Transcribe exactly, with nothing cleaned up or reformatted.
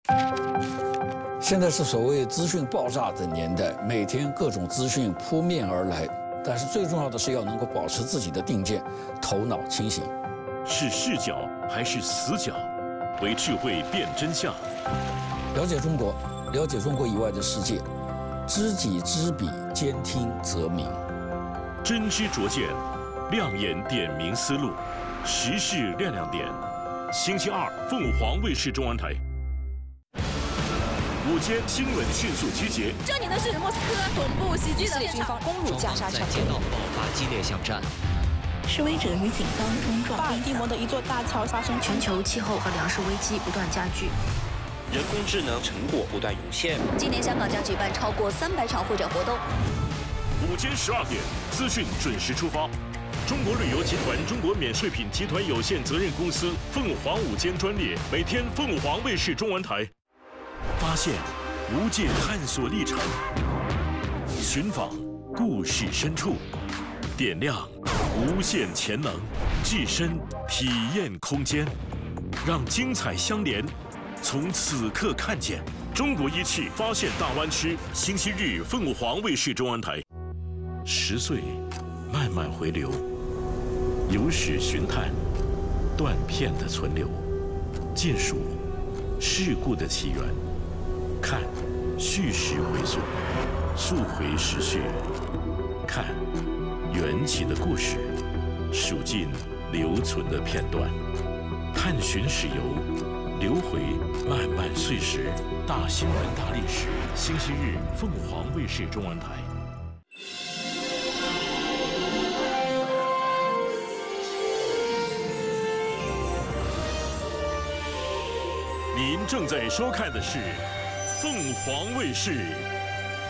现在是所谓资讯爆炸的年代，每天各种资讯扑面而来，但是最重要的是要能够保持自己的定见，头脑清醒。 是视角还是死角？为智慧辨真相。 了解中国，了解中国以外的世界，知己知彼，兼听则明。 真知灼见，亮眼点明思路，时事亮亮点。星期二，凤凰卫视中文台。午间新闻迅速集结。 这里呢是莫斯科总部袭击的军方攻入加沙城， 在街道爆发激烈巷战。 示威者与警方冲撞。 巴尔的摩的一座大桥发生全球气候和粮食危机不断加剧， 人工智能成果不断涌现。 今年香港将举办超过三百场会展活动。 午间十二点，资讯准时出发。中国旅游集团中国免税品集团有限责任公司凤凰午间专列，每天凤凰卫视中文台。发现无界探索历程，寻访故事深处，点亮无限潜能，置身体验空间，让精彩相连，从此刻看见中国一汽发现大湾区。星期日凤凰卫视中文台。十岁慢慢回流，有史寻探断片的存留，尽数事故的起源。看叙事回溯，溯回时序，看缘起的故事，数尽留存的片段，探寻史游，流回漫漫岁时，大新闻大历史。星期日凤凰卫视中文台。您正在收看的是凤凰卫视